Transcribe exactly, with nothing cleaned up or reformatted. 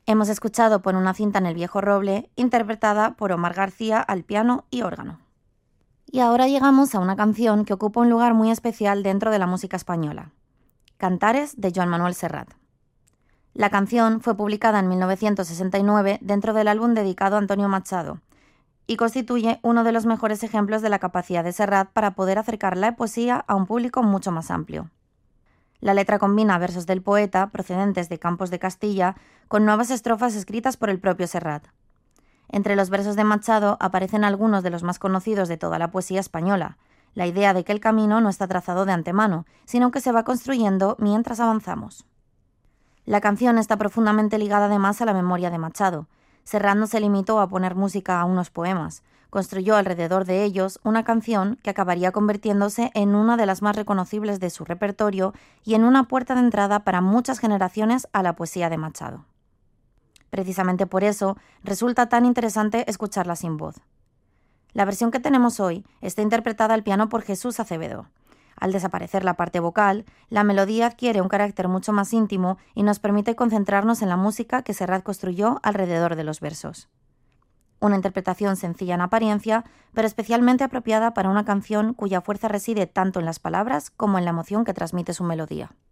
Hemos escuchado Por una cinta en el viejo roble, interpretada por Omar García al piano y órgano. Y ahora llegamos a una canción que ocupa un lugar muy especial dentro de la música española. Cantares, de Joan Manuel Serrat. La canción fue publicada en mil novecientos sesenta y nueve dentro del álbum dedicado a Antonio Machado y constituye uno de los mejores ejemplos de la capacidad de Serrat para poder acercar la poesía a un público mucho más amplio. La letra combina versos del poeta, procedentes de Campos de Castilla, con nuevas estrofas escritas por el propio Serrat. Entre los versos de Machado aparecen algunos de los más conocidos de toda la poesía española, la idea de que el camino no está trazado de antemano, sino que se va construyendo mientras avanzamos. La canción está profundamente ligada además a la memoria de Machado. Serrat no se limitó a poner música a unos poemas, construyó alrededor de ellos una canción que acabaría convirtiéndose en una de las más reconocibles de su repertorio y en una puerta de entrada para muchas generaciones a la poesía de Machado. Precisamente por eso resulta tan interesante escucharla sin voz. La versión que tenemos hoy está interpretada al piano por Jesús Acevedo. Al desaparecer la parte vocal, la melodía adquiere un carácter mucho más íntimo y nos permite concentrarnos en la música que Serrat construyó alrededor de los versos. Una interpretación sencilla en apariencia, pero especialmente apropiada para una canción cuya fuerza reside tanto en las palabras como en la emoción que transmite su melodía.